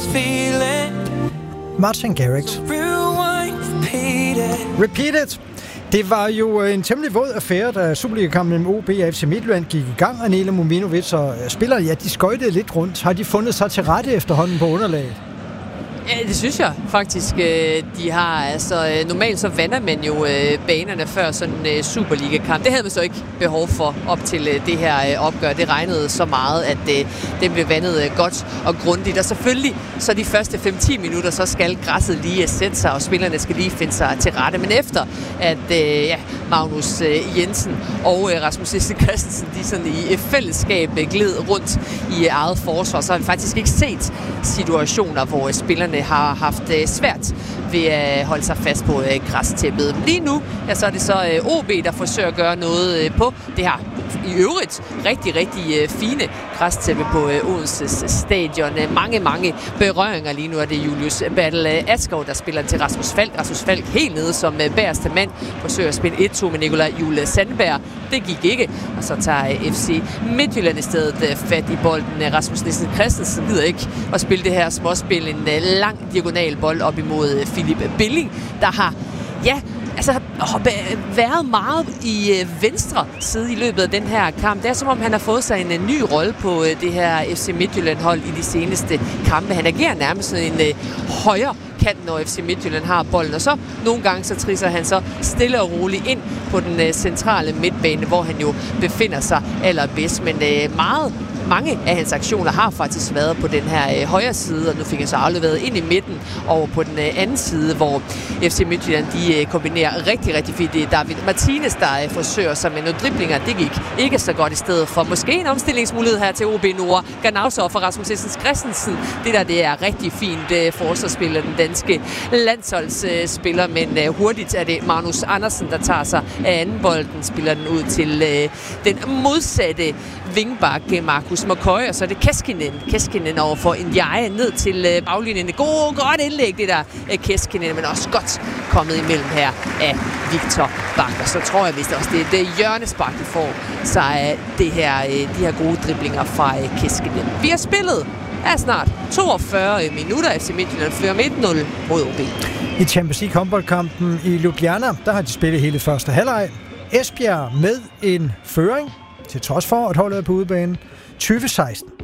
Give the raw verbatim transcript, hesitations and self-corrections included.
Martin Garrix. Repeat it. Det var jo en temmelig våd affære, da Superliga-kampen mellem O B og F C Midtjylland gik i gang, og Nele Muminovic og spillerne, ja, de skøjtede lidt rundt. Har de fundet sig til rette efterhånden på underlaget? Ja, det synes jeg faktisk, de har. Altså, normalt så vander man jo banerne før sådan en Superliga-kamp. Det havde man så ikke behov for op til det her opgør. Det regnede så meget, at det blev vandet godt og grundigt. Og selvfølgelig, så de første fem til ti minutter, så skal græsset lige sætte sig, og spillerne skal lige finde sig til rette. Men efter, at ja, Magnus Jensen og Rasmus Christensen, de sådan i fællesskab gled rundt i eget forsvar, så har vi faktisk ikke set situationer, hvor spillerne har haft svært ved at holde sig fast på græstæppet. Lige nu, ja, så er det så O B, der forsøger at gøre noget på det her i øvrigt rigtig, rigtig fine græstæppe på Odenses stadion. Mange, mange berøringer lige nu. Er det Julius Battle Askov, der spiller til Rasmus Falk. Rasmus Falk helt nede som bagerste mand. Forsøger at spille et to med Nikolaj Jule Sandberg. Det gik ikke. Og så tager F C Midtjylland i stedet fat i bolden. Rasmus Nielsen Christensen gider ikke at spille det her småspil. En lang diagonal bold op imod Philip Billing, der har, ja, altså har været meget i venstre side i løbet af den her kamp. Det er som om, han har fået sig en ny rolle på det her F C Midtjylland-hold i de seneste kampe. Han agerer nærmest sådan en højre kant, når F C Midtjylland har bolden. Og så nogle gange så trisser han så stille og roligt ind på den centrale midtbane, hvor han jo befinder sig allerbedst. Men meget mange af hans aktioner har faktisk været på den her øh, højre side, og nu fik han så afleveret ind i midten over på den øh, anden side, hvor F C Midtjylland de øh, kombinerer rigtig, rigtig fint. Det er David Martinez, der øh, forsøger sig med nogle driblinger. Det gik ikke så godt i stedet for. Måske en omstillingsmulighed her til O B Nord. Ganauser for Rasmus Christensen. Det der, det er rigtig fint øh, forsvarsspil af den danske landsholdsspiller, øh, men øh, hurtigt er det Magnus Andersen, der tager sig af anden bolden, spiller den ud til øh, den modsatte vingbak Markus McCoy, og så er det Keskinen. Keskinen over for Ndiaye ned til øh, baglinjen. Det gode, godt indlæg, det der øh, Keskinen, men også godt kommet imellem her af Victor Bak. Og så tror jeg vist også, det er det hjørnespark, de får, så er det her, øh, de her gode driblinger fra øh, Keskinen. Vi har spillet er snart toogfyrre minutter. F C Midtjylland fører med et nul mod O B. I Champions League håndboldkampen i Ljubljana, der har de spillet hele første halvleg. Esbjerg med en føring, til trods for at holdet er på udebane, tyve seksten.